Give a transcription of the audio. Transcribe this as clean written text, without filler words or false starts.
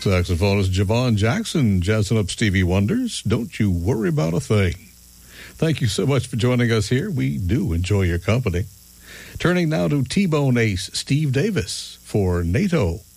Saxophonist Javon Jackson jazzing up Stevie Wonder's Don't You Worry About a Thing. Thank you so much for joining us here. We do enjoy your company. Turning now to T-Bone ace Steve Davis for NATO.